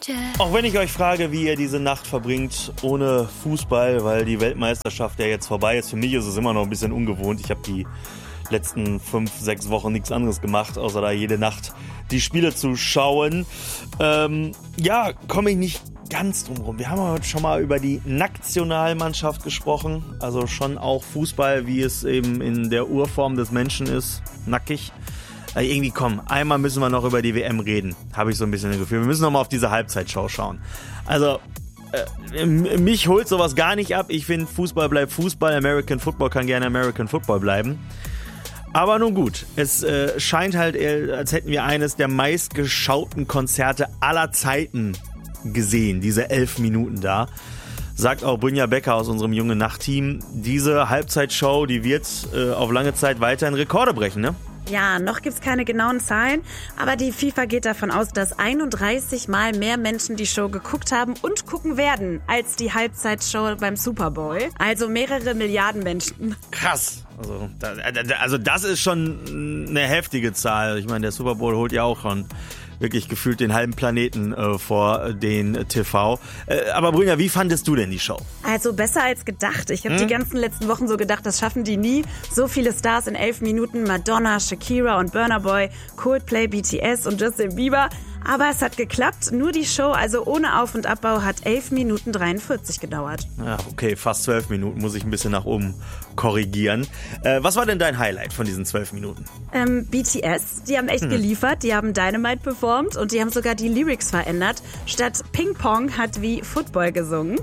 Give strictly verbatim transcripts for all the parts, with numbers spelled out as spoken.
Auch wenn ich euch frage, wie ihr diese Nacht verbringt ohne Fußball, weil die Weltmeisterschaft ja jetzt vorbei ist. Für mich ist es immer noch ein bisschen ungewohnt. Ich habe die letzten fünf, sechs Wochen nichts anderes gemacht, außer da jede Nacht die Spiele zu schauen. Ähm, ja, komme ich nicht ganz drum rum. Wir haben heute schon mal über die Nationalmannschaft gesprochen. Also schon auch Fußball, wie es eben in der Urform des Menschen ist. Nackig. Also irgendwie, komm, einmal müssen wir noch über die W M reden. Habe ich so ein bisschen das Gefühl. Wir müssen noch mal auf diese Halbzeitshow schauen. Also, äh, mich holt sowas gar nicht ab. Ich finde, Fußball bleibt Fußball. American Football kann gerne American Football bleiben. Aber nun gut, es äh, scheint halt, als hätten wir eines der meistgeschauten Konzerte aller Zeiten gesehen, diese elf Minuten da. Sagt auch Brynja Becker aus unserem Junge Nacht-Team, diese Halbzeitshow, die wird äh, auf lange Zeit weiterhin Rekorde brechen, ne? Ja, noch gibt's keine genauen Zahlen, aber die FIFA geht davon aus, dass einunddreißig Mal mehr Menschen die Show geguckt haben und gucken werden als die Halbzeitshow beim Super Bowl. Also mehrere Milliarden Menschen. Krass. Also, da, also das ist schon eine heftige Zahl. Ich meine, der Super Bowl holt ja auch schon wirklich gefühlt den halben Planeten äh, vor den T V. Äh, aber Brynja, wie fandest du denn die Show? Also besser als gedacht. Ich habe hm? die ganzen letzten Wochen so gedacht, das schaffen die nie. So viele Stars in elf Minuten. Madonna, Shakira und Burna Boy, Coldplay, B T S und Justin Bieber. Aber es hat geklappt. Nur die Show, also ohne Auf- und Abbau, hat elf Minuten dreiundvierzig gedauert. Ja, okay, fast zwölf Minuten. Muss ich ein bisschen nach oben korrigieren. Äh, was war denn dein Highlight von diesen zwölf Minuten? Ähm, B T S, die haben echt hm. geliefert. Die haben Dynamite performt und die haben sogar die Lyrics verändert. Statt Ping Pong hat wie Football gesungen.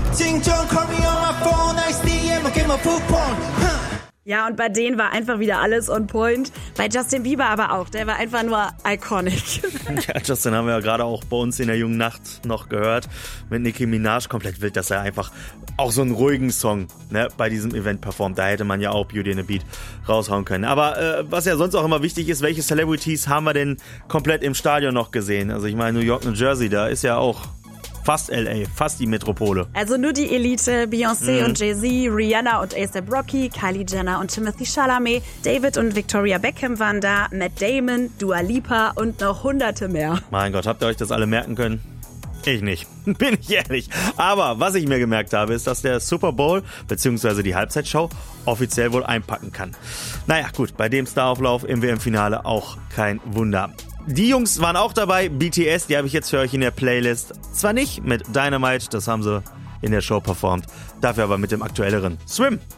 Ja, und bei denen war einfach wieder alles on point. Bei Justin Bieber aber auch. Der war einfach nur iconic. Ja, Justin haben wir ja gerade auch bei uns in der jungen Nacht noch gehört. Mit Nicki Minaj komplett wild, dass er einfach auch so einen ruhigen Song, ne, bei diesem Event performt. Da hätte man ja auch Beauty and the Beat raushauen können. Aber äh, was ja sonst auch immer wichtig ist, welche Celebrities haben wir denn komplett im Stadion noch gesehen? Also ich meine, New York, New Jersey, da ist ja auch fast L A, fast die Metropole. Also nur die Elite, Beyoncé mhm. und Jay-Z, Rihanna und A$AP Rocky, Kylie Jenner und Timothée Chalamet, David und Victoria Beckham waren da, Matt Damon, Dua Lipa und noch hunderte mehr. Mein Gott, habt ihr euch das alle merken können? Ich nicht, bin ich ehrlich. Aber was ich mir gemerkt habe, ist, dass der Super Bowl bzw. die Halbzeitshow offiziell wohl einpacken kann. Naja, gut, bei dem Starauflauf im W M-Finale auch kein Wunder. Die Jungs waren auch dabei, B T S, die habe ich jetzt für euch in der Playlist. Zwar nicht mit Dynamite, das haben sie in der Show performt, dafür aber mit dem aktuelleren Swim.